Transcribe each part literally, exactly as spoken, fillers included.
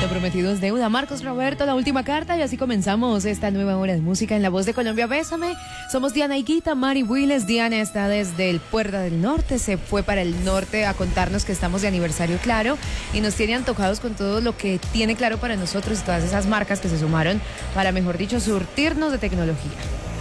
Lo prometido es deuda. Marcos Roberto, la última carta, y así comenzamos esta nueva hora de música en La Voz de Colombia. Bésame. Somos Diana Higuita, Mari Willes. Diana está desde el Puerta del Norte, se fue para el norte a contarnos que estamos de aniversario Claro y nos tiene antojados con todo lo que tiene Claro para nosotros y todas esas marcas que se sumaron para, mejor dicho, surtirnos de tecnología.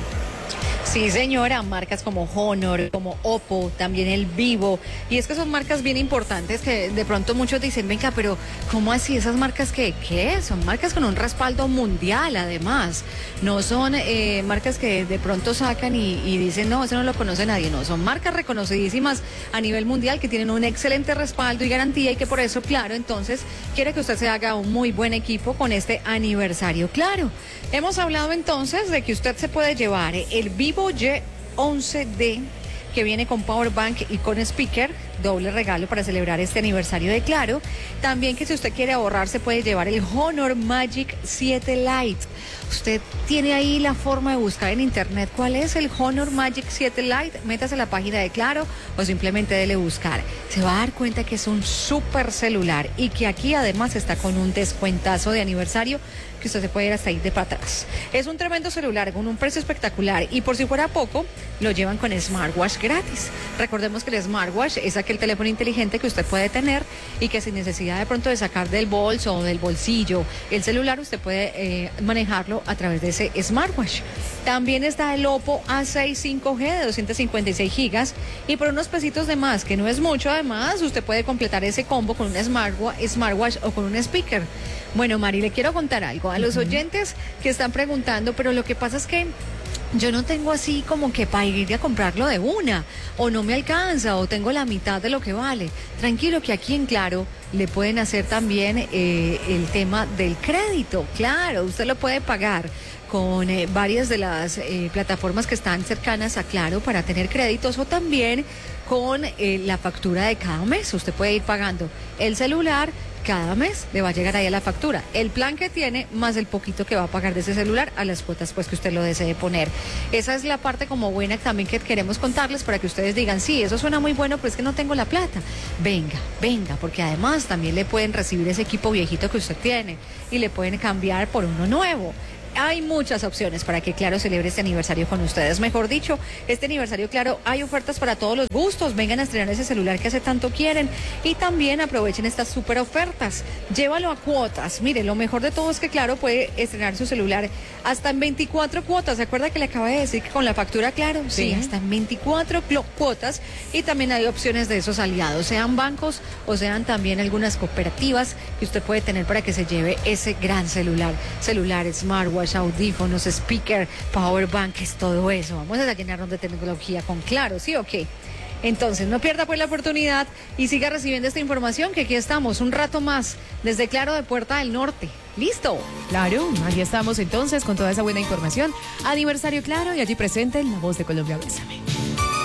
Sí, señora, marcas como Honor, como Oppo, también el Vivo, y es que son marcas bien importantes que de pronto muchos dicen, venga, pero ¿cómo así? ¿Esas marcas qué? ¿Qué? Son marcas con un respaldo mundial, además, no son eh, marcas que de pronto sacan y, y dicen, no, eso no lo conoce nadie, no, son marcas reconocidísimas a nivel mundial que tienen un excelente respaldo y garantía y que por eso, Claro, entonces, quiere que usted se haga un muy buen equipo con este aniversario Claro. Hemos hablado entonces de que usted se puede llevar el Vivo Y once D que viene con Power Bank y con speaker, doble regalo para celebrar este aniversario de Claro. También que si usted quiere ahorrar se puede llevar el Honor Magic siete Lite. Usted tiene ahí la forma de buscar en internet cuál es el Honor Magic siete Lite, métase a la página de Claro o simplemente dele buscar. Se va a dar cuenta que es un súper celular y que aquí además está con un descuentazo de aniversario que usted se puede ir hasta ahí de para atrás. Es un tremendo celular con un precio espectacular y por si fuera poco, lo llevan con smartwatch gratis. Recordemos que el smartwatch es aquel teléfono inteligente que usted puede tener y que sin necesidad de pronto de sacar del bolso o del bolsillo el celular, usted puede eh, manejarlo a través de ese smartwatch. También está el Oppo A seis cinco G de doscientos cincuenta y seis gigas y por unos pesitos de más, que no es mucho, además usted puede completar ese combo con un smartwatch, smartwatch o con un speaker. Bueno, Mari, le quiero contar algo a los uh-huh. oyentes que están preguntando, pero lo que pasa es que yo no tengo así como que para ir a comprarlo de una, o no me alcanza, o tengo la mitad de lo que vale. Tranquilo que aquí en Claro le pueden hacer también eh, el tema del crédito. Claro, usted lo puede pagar con eh, varias de las eh, plataformas que están cercanas a Claro para tener créditos o también con eh, la factura de cada mes. Usted puede ir pagando el celular. Cada mes le va a llegar ahí a la factura el plan que tiene más el poquito que va a pagar de ese celular a las cuotas pues que usted lo desee poner. Esa es la parte como buena también que queremos contarles para que ustedes digan, sí, eso suena muy bueno, pero es que no tengo la plata. Venga, venga, porque además también le pueden recibir ese equipo viejito que usted tiene y le pueden cambiar por uno nuevo. Hay muchas opciones para que Claro celebre este aniversario con ustedes. Mejor dicho, este aniversario Claro, hay ofertas para todos los gustos. Vengan a estrenar ese celular que hace tanto quieren. Y también aprovechen estas súper ofertas. Llévalo a cuotas. Mire, lo mejor de todo es que Claro puede estrenar su celular hasta en veinticuatro cuotas. ¿Se acuerda que le acaba de decir que con la factura Claro? Sí, sí, hasta en veinticuatro cuotas. Y también hay opciones de esos aliados, sean bancos o sean también algunas cooperativas que usted puede tener para que se lleve ese gran celular. Celular, smartwatch, audífonos, speaker, power bank, es todo eso. Vamos a llenarnos de tecnología con Claro, ¿sí o qué? Entonces, no pierda pues la oportunidad y siga recibiendo esta información, que aquí estamos un rato más desde Claro de Puerta del Norte. ¿Listo? Claro, aquí estamos entonces con toda esa buena información. Aniversario Claro y allí presente en La Voz de Colombia. Bésame.